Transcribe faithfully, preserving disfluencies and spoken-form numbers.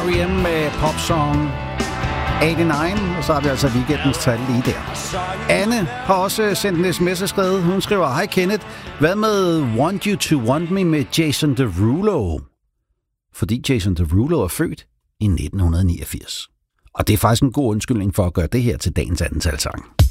R E M med popsong otteogtyve, og så har vi altså weekendens tal lige der. Anne har også sendt en sms og skrevet. Hun skriver, hej Kenneth, hvad med Want You To Want Me med Jason Derulo? Fordi Jason Derulo er født i nitten niogfirs. Og det er faktisk en god undskyldning for at gøre det her til dagens andentalsang.